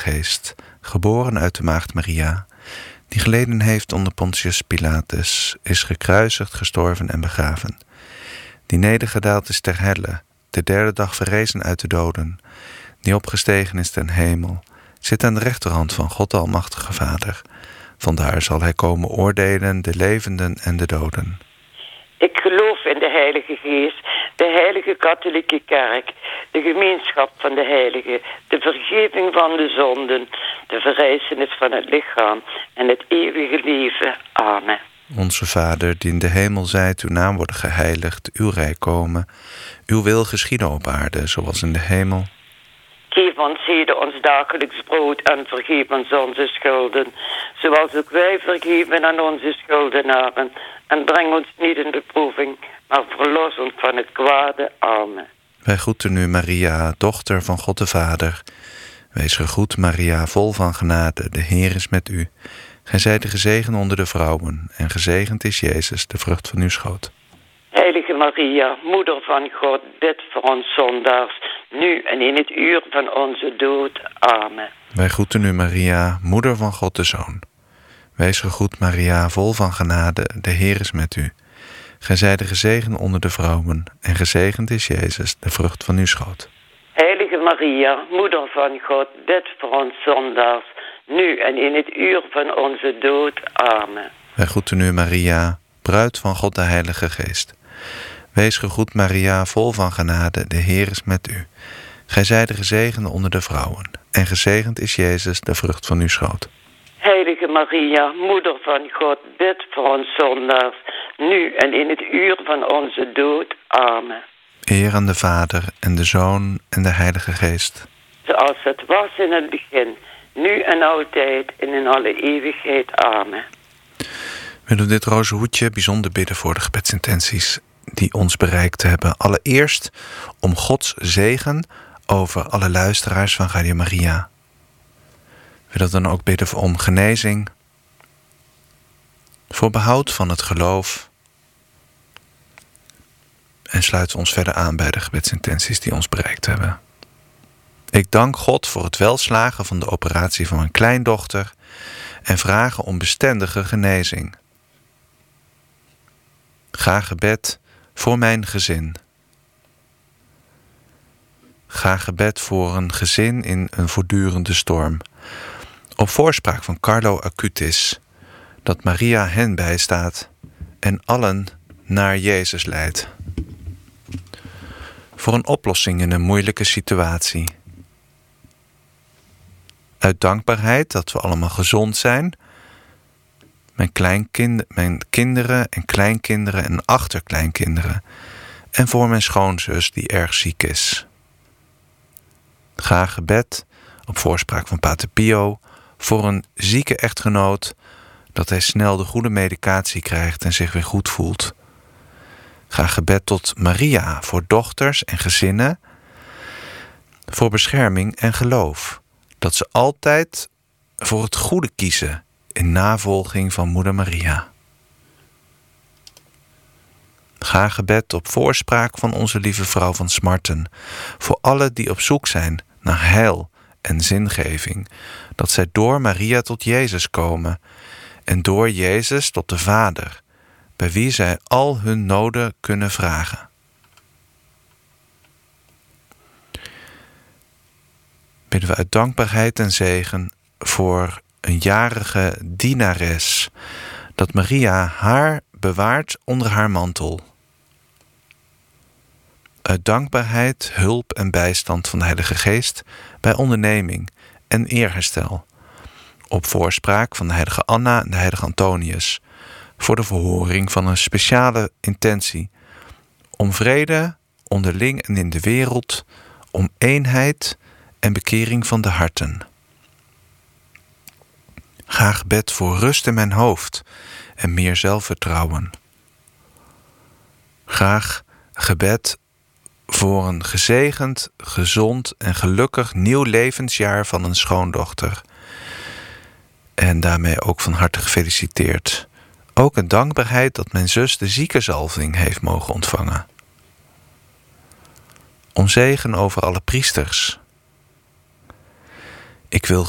Geest, geboren uit de maagd Maria, die geleden heeft onder Pontius Pilatus, is gekruisigd, gestorven en begraven, die nedergedaald is ter helle, de derde dag verrezen uit de doden, die opgestegen is ten hemel, zit aan de rechterhand van God de Almachtige Vader. Vandaar zal hij komen oordelen de levenden en de doden. Ik geloof in de Heilige Geest, de Heilige Katholieke Kerk, de gemeenschap van de heiligen, de vergeving van de zonden, de verrijzenis van het lichaam en het eeuwige leven. Amen. Onze Vader, die in de hemel zijt, uw naam worden geheiligd, uw rijk komen, uw wil geschieden op aarde, zoals in de hemel. Geef ons heden ons dagelijks brood en vergeef ons onze schulden, zoals ook wij vergeven aan onze schuldenaren. En breng ons niet in beproeving, maar verlos ons van het kwade. Amen. Wij groeten u, Maria, dochter van God de Vader. Wees gegroet, Maria, vol van genade, de Heer is met u. Gij zijt de gezegende onder de vrouwen, en gezegend is Jezus, de vrucht van uw schoot. Heilige Maria, moeder van God, bid voor ons zondaars, nu en in het uur van onze dood. Amen. Wij groeten u, Maria, moeder van God de Zoon. Wees gegroet, Maria, vol van genade, de Heer is met u. Gij zijt de gezegende onder de vrouwen, en gezegend is Jezus, de vrucht van uw schoot. Heilige Maria, moeder van God, bid voor ons zondaars, nu en in het uur van onze dood. Amen. Wij groeten u, Maria, bruid van God de Heilige Geest. Wees gegroet, Maria, vol van genade, de Heer is met u. Gij zijt de gezegende onder de vrouwen, en gezegend is Jezus, de vrucht van uw schoot. Heilige Maria, moeder van God, bid voor ons zondaars, nu en in het uur van onze dood. Amen. Eer aan de Vader, en de Zoon, en de Heilige Geest. Zoals het was in het begin, nu en altijd, en in alle eeuwigheid. Amen. We doen dit rozenhoedje bijzonder bidden voor de gebedsintenties die ons bereikt hebben. Allereerst om Gods zegen over alle luisteraars van Radio Maria. We willen dan ook bidden om genezing, voor behoud van het geloof. En sluiten ons verder aan bij de gebedsintenties die ons bereikt hebben. Ik dank God voor het welslagen van de operatie van mijn kleindochter en vragen om bestendige genezing. Ga gebed voor mijn gezin. Ga gebed voor een gezin in een voortdurende storm. Op voorspraak van Carlo Acutis, dat Maria hen bijstaat en allen naar Jezus leidt. Voor een oplossing in een moeilijke situatie. Uit dankbaarheid dat we allemaal gezond zijn. Mijn kinderen en kleinkinderen en achterkleinkinderen. En voor mijn schoonzus die erg ziek is. Ga gebed op voorspraak van Pater Pio voor een zieke echtgenoot, dat hij snel de goede medicatie krijgt en zich weer goed voelt. Ga gebed tot Maria voor dochters en gezinnen, voor bescherming en geloof, dat ze altijd voor het goede kiezen in navolging van Moeder Maria. Ga gebed op voorspraak van onze lieve vrouw van Smarten, voor allen die op zoek zijn naar heil en zingeving, dat zij door Maria tot Jezus komen en door Jezus tot de Vader, bij wie zij al hun noden kunnen vragen. Bidden we uit dankbaarheid en zegen voor een jarige dienares, dat Maria haar bewaart onder haar mantel. Uit dankbaarheid, hulp en bijstand van de Heilige Geest bij onderneming en eerherstel. Op voorspraak van de heilige Anna en de heilige Antonius, voor de verhoring van een speciale intentie, om vrede onderling en in de wereld, om eenheid en bekering van de harten. Ga gebed voor rust in mijn hoofd en meer zelfvertrouwen. Graag gebed voor een gezegend, gezond en gelukkig nieuw levensjaar van een schoondochter. En daarmee ook van harte gefeliciteerd. Ook een dankbaarheid dat mijn zus de ziekenzalving heeft mogen ontvangen. Om zegen over alle priesters. Ik wil